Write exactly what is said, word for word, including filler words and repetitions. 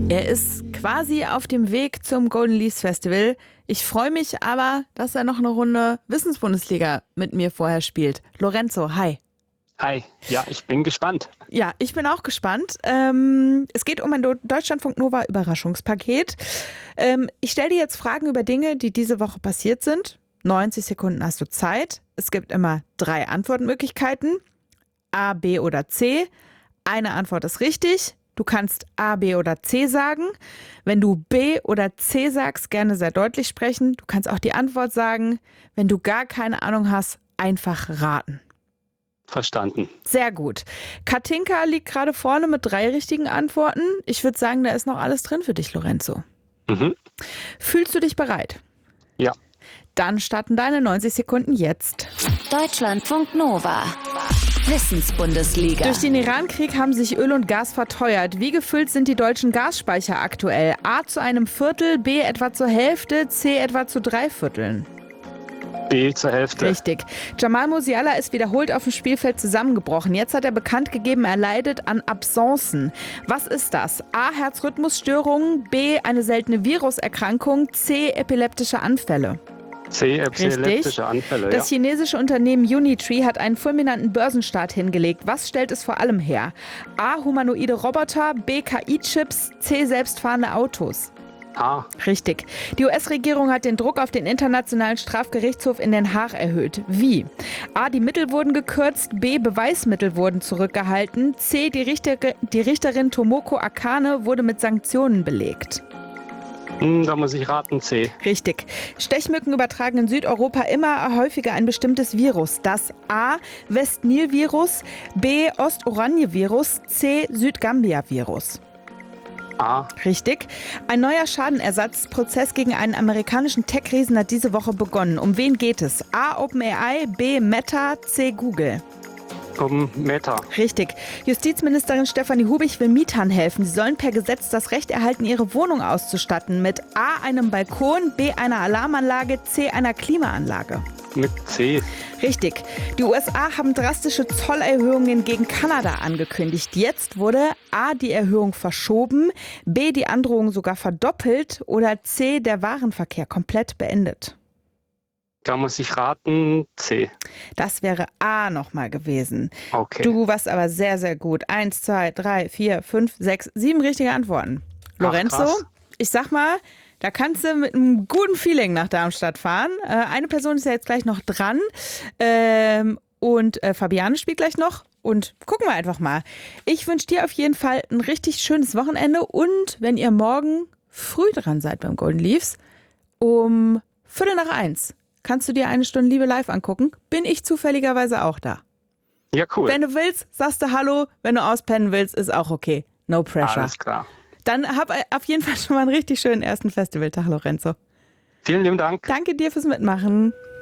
Er ist quasi auf dem Weg zum Golden Leafs Festival. Ich freue mich aber, dass er noch eine Runde Wissensbundesliga mit mir vorher spielt. Lorenzo, hi. Hi, ja, ich bin gespannt. Ja, ich bin auch gespannt. Ähm, es geht um ein Deutschlandfunk Nova Überraschungspaket. Ähm, ich stelle dir jetzt Fragen über Dinge, die diese Woche passiert sind. neunzig Sekunden hast du Zeit. Es gibt immer drei Antwortmöglichkeiten. A, B oder C. Eine Antwort ist richtig. Du kannst A, B oder C sagen. Wenn du B oder C sagst, gerne sehr deutlich sprechen. Du kannst auch die Antwort sagen. Wenn du gar keine Ahnung hast, einfach raten. Verstanden. Sehr gut. Katinka liegt gerade vorne mit drei richtigen Antworten. Ich würde sagen, da ist noch alles drin für dich, Lorenzo. Mhm. Fühlst du dich bereit? Ja. Dann starten deine neunzig Sekunden jetzt. Deutschlandfunk Nova. Wissensbundesliga. Durch den Iran-Krieg haben sich Öl und Gas verteuert. Wie gefüllt sind die deutschen Gasspeicher aktuell? A zu einem Viertel, B etwa zur Hälfte, C etwa zu drei Vierteln. B zur Hälfte. Richtig. Jamal Musiala ist wiederholt auf dem Spielfeld zusammengebrochen. Jetzt hat er bekannt gegeben, er leidet an Absencen. Was ist das? A. Herzrhythmusstörungen, B. eine seltene Viruserkrankung, C. epileptische Anfälle. C. Epileptische Anfälle, Das ja. chinesische Unternehmen Unitree hat einen fulminanten Börsenstart hingelegt. Was stellt es vor allem her? A. Humanoide Roboter, B. K I-Chips, C. selbstfahrende Autos. A. Richtig. Die U S-Regierung hat den Druck auf den Internationalen Strafgerichtshof in Den Haag erhöht. Wie? A. Die Mittel wurden gekürzt, B. Beweismittel wurden zurückgehalten, C. Die, Richter, die Richterin Tomoko Akane wurde mit Sanktionen belegt. Hm, da muss ich raten, C. Richtig. Stechmücken übertragen in Südeuropa immer häufiger ein bestimmtes Virus. Das A. West-Nil-Virus, B. Ost-Oranje-Virus, C. Südgambia-Virus. A. Richtig. Ein neuer Schadenersatzprozess gegen einen amerikanischen Tech-Riesen hat diese Woche begonnen. Um wen geht es? A. OpenAI, B. Meta, C. Google. Um Meta. Richtig. Justizministerin Stefanie Hubich will Mietern helfen. Sie sollen per Gesetz das Recht erhalten, ihre Wohnung auszustatten mit A. einem Balkon, B. einer Alarmanlage, C. einer Klimaanlage. Mit C. Richtig. Die U S A haben drastische Zollerhöhungen gegen Kanada angekündigt. Jetzt wurde A. die Erhöhung verschoben, B. die Androhung sogar verdoppelt oder C. der Warenverkehr komplett beendet. Da muss ich raten, C. Das wäre A nochmal gewesen. Okay. Du warst aber sehr, sehr gut. Eins, zwei, drei, vier, fünf, sechs, sieben richtige Antworten. Ach, Lorenzo, krass. ich sag mal, da kannst du mit einem guten Feeling nach Darmstadt fahren. Äh, eine Person ist ja jetzt gleich noch dran. Ähm, und äh, Fabiane spielt gleich noch. Und gucken wir einfach mal. Ich wünsche dir auf jeden Fall ein richtig schönes Wochenende. Und wenn ihr morgen früh dran seid beim Golden Leafs, um Viertel nach eins, kannst du dir eine Stunde Liebe live angucken. Bin ich zufälligerweise auch da. Ja, cool. Wenn du willst, sagst du Hallo. Wenn du auspennen willst, ist auch okay. No pressure. Alles klar. Dann hab auf jeden Fall schon mal einen richtig schönen ersten Festivaltag, Lorenzo. Vielen lieben Dank. Danke dir fürs Mitmachen.